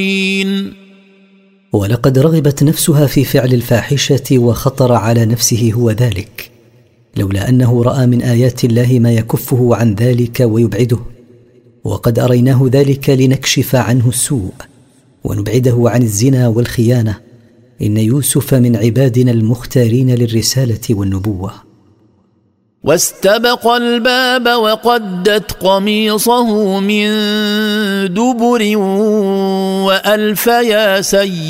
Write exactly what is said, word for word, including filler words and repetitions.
ولقد رغبت نفسها في فعل الفاحشة وخطر على نفسه هو ذلك، لولا أنه رأى من آيات الله ما يكفه عن ذلك ويبعده، وقد أريناه ذلك لنكشف عنه السوء ونبعده عن الزنا والخيانة. إن يوسف من عبادنا المختارين للرسالة والنبوة. واستبق الباب وقدت قميصه من دبر وألف يا سيدنا